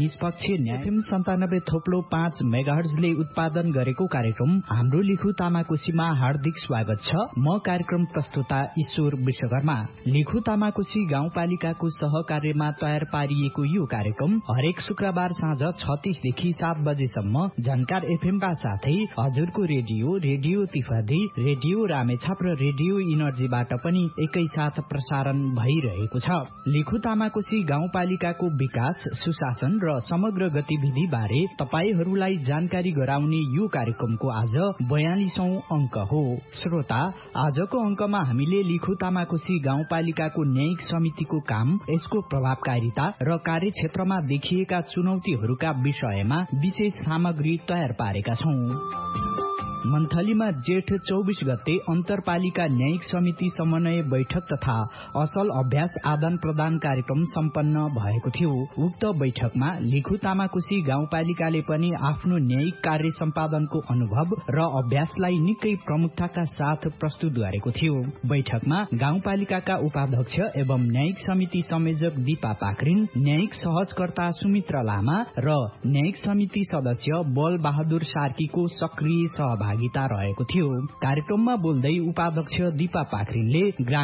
निष्पक्ष न्याय एफएम 97.5 मेगाहर्जले उत्पादन गरेको कार्यक्रम हाम्रो लिखु तामाकोशीमा हार्दिक स्वागत छ। म कार्यक्रम प्रस्तुता ईश्वर विश्वकर्मा। लिखु तामाकोशी गाउँपालिकाको सहकार्यमा तयार पारिएको यो कार्यक्रम हरेक शुक्रबार साँझ 36 देखि 7 बजेसम्म झन्कार एफएम का साथै हजुरको रेडियो तिफादी, रेडियो रामेछाप र रेडियो इनर्जीबाट पनि एकैसाथ प्रसारण भइरहेको छ। लिखु तामाकोशी गाउँपालिकाको विकास, सुशासन र समग्र गतिविधि बारे तपाईहरूलाई जानकारी गराउने यो कार्यक्रमको आज 42औं अंक हो। श्रोता, आजको अंकमा हामीले लिखु तामाकोशी गाउँपालिकाको न्यायिक समितिको काम, यसको प्रभावकारिता र कार्यक्षेत्रमा देखिएका चुनौतीहरूका विषयमा विशेष सामग्री तयार पारेका छौं। मन्थलीमा जेठ 24 गते अन्तरपालिका न्यायिक समिति समन्वय बैठक तथा असल अभ्यास आदान प्रदान कार्यक्रम सम्पन्न भएको थियो। उक्त बैठकमा लिखु तामाकोशी गाउँपालिकाले पनि आफ्नो न्यायिक कार्य सम्पादनको अनुभव र अभ्यासलाई निकै प्रमुखताका साथ प्रस्तुत गरेको थियो। बैठकमा गाउँपालिकाका उपाध्यक्ष एवं न्यायिक समिति संयोजक दीपा पाखरिन, न्यायिक सहजकर्ता सुमित्रा लामा र न्यायिक समिति सदस्य बल बहादुर सार्कीको सक्रिय सहभागिता रहेको थियो। कार्यक्रममा बोल्दै उपाध्यक्ष दीपा पाखरिनले